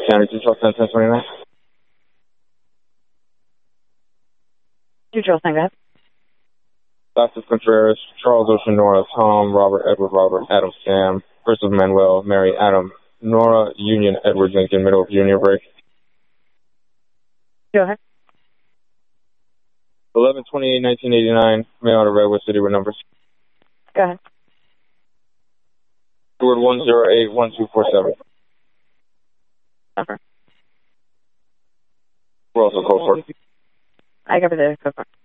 County 2 Charles 1029. 2 Charles 10, go ahead. Dr. Contreras, Charles Ocean, Nora, Tom, Robert, Edward, Robert, Adam, Sam, Christopher Manuel, Mary, Adam, Nora, Union, Edward, Lincoln, middle of Union break. Go ahead. 11/28/1989, mail out of Redwood City with numbers. Go ahead. Edward 1081247. Over. We're also code for. I cover the code for.